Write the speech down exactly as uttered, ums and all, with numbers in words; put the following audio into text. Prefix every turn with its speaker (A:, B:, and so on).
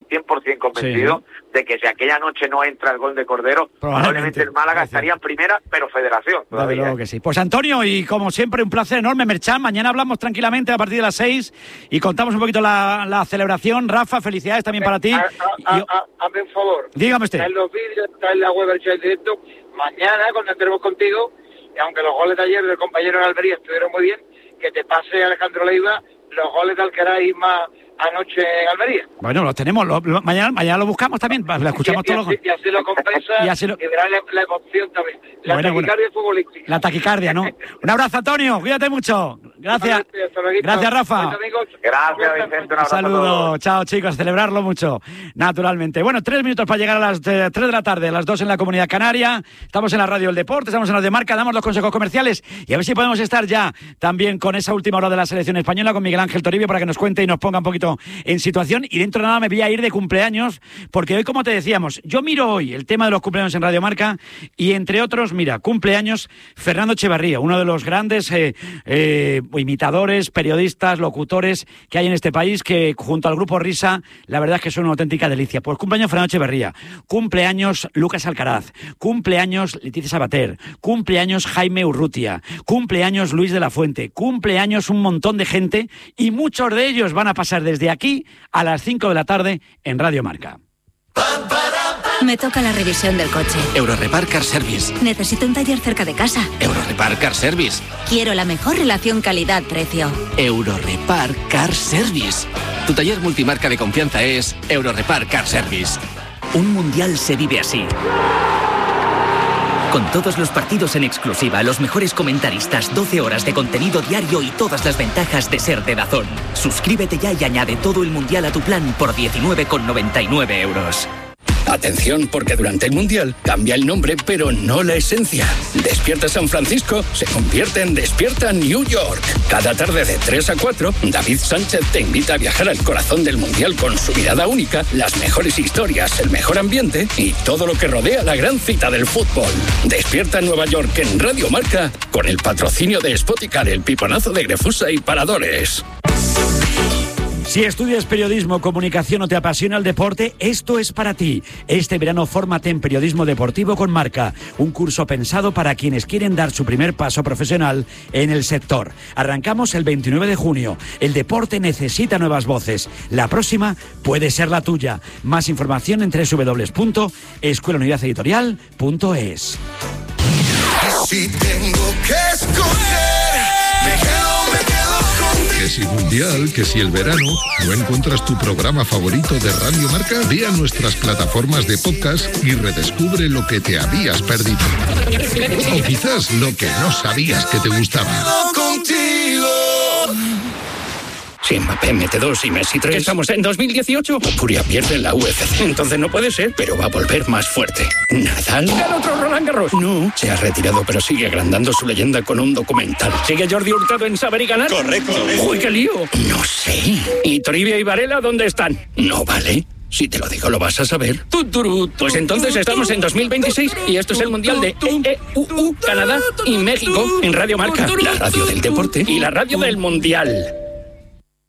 A: cien por ciento convencido sí. de que si aquella noche no entra el gol de Cordero, probablemente el Málaga estaría en primera, pero federación todavía.
B: Desde luego que sí. Pues Antonio, y como siempre, un placer enorme, Merchan. Mañana hablamos tranquilamente a partir de las seis y contamos un poquito la, la celebración. Rafa, felicidades también para ti.
C: Hazme un favor.
B: Dígame usted.
C: Está en los vídeos, está en la web del chat directo. Mañana, cuando entremos contigo, y aunque los goles de ayer del compañero en Almería estuvieron muy bien, que te pase Alejandro Leiva los goles de Alcaraz y más anoche en Almería.
B: Bueno, los tenemos, lo, lo, mañana mañana lo buscamos también, lo escuchamos
C: y, y,
B: todos
C: los... Y así lo compensa y, así lo... y verás la, la emoción también. La bueno, taquicardia bueno. futbolística.
B: La taquicardia, ¿no? Un abrazo, Antonio, cuídate mucho. Gracias. Gracias, Rafa.
A: Gracias, Vicente. Un,
B: un saludo. Chao, chicos. Celebrarlo mucho. Naturalmente. Bueno, tres minutos para llegar a las eh, tres de la tarde, a las dos en la Comunidad Canaria. Estamos en la Radio del Deporte, estamos en la de Marca, damos los consejos comerciales y a ver si podemos estar ya también con esa última hora de la selección española con Miguel Ángel Toribio para que nos cuente y nos ponga un poquito en situación. Y dentro de nada me voy a ir de cumpleaños porque hoy, como te decíamos, yo miro hoy el tema de los cumpleaños en Radio Marca y entre otros, mira, cumpleaños Fernando Echevarría, uno de los grandes eh, eh, imitadores, periodistas, locutores que hay en este país, que junto al Grupo Risa, la verdad es que son una auténtica delicia. Pues cumpleaños Fernando Echevarría, cumpleaños Lucas Alcaraz, cumpleaños Leticia Sabater, cumpleaños Jaime Urrutia, cumpleaños Luis de la Fuente, cumpleaños un montón de gente y muchos de ellos van a pasar desde aquí a las cinco de la tarde en Radio Marca.
D: Me toca la revisión del coche.
E: Eurorepar Car Service.
D: Necesito un taller cerca de casa.
E: Eurorepar Car Service.
D: Quiero la mejor relación calidad-precio.
E: Eurorepar Car Service. Tu taller multimarca de confianza es Eurorepar Car Service.
F: Un mundial se vive así. Con todos los partidos en exclusiva, los mejores comentaristas, doce horas de contenido diario y todas las ventajas de ser de DAZN. Suscríbete ya y añade todo el mundial a tu plan por diecinueve con noventa y nueve euros.
G: Atención, porque durante el Mundial cambia el nombre, pero no la esencia. Despierta San Francisco se convierte en Despierta New York. Cada tarde de tres a cuatro, David Sánchez te invita a viajar al corazón del Mundial con su mirada única, las mejores historias, el mejor ambiente y todo lo que rodea la gran cita del fútbol. Despierta Nueva York en Radio Marca con el patrocinio de Spoticar, el piponazo de Grefusa y Paradores.
B: Si estudias periodismo, comunicación o te apasiona el deporte, esto es para ti. Este verano fórmate en Periodismo Deportivo con Marca, un curso pensado para quienes quieren dar su primer paso profesional en el sector. Arrancamos el veintinueve de junio. El deporte necesita nuevas voces. La próxima puede ser la tuya. Más información en doble u doble u doble u punto escuela unidad editorial punto es.
H: Si tengo que escoger, me quedo, me quedo contigo. Que si Mundial, que si el verano, ¿no encuentras tu programa favorito de Radio Marca? Ve a nuestras plataformas de podcast y redescubre lo que te habías perdido. O quizás lo que no sabías que te gustaba.
G: Contigo. Si Mbappé mete dos y Messi tres.
I: ¿Estamos en dos mil dieciocho?
G: Furia pierde en la U F C.
I: Entonces no puede ser.
G: Pero va a volver más fuerte. ¿Nadal?
I: ¿El otro Roland Garros?
G: No, se ha retirado pero sigue agrandando su leyenda con un documental.
I: ¿Sigue Jordi Hurtado en Saber y Ganar?
G: Correcto.
I: ¡Uy, qué lío!
G: No sé.
I: ¿Y Toribia y Varela dónde están?
G: No vale. Si te lo digo, lo vas a saber.
I: Pues entonces estamos en dos mil veintiséis y esto es el Mundial de E U U, Canadá y México en Radio Marca.
G: La radio del deporte
I: y la radio del Mundial.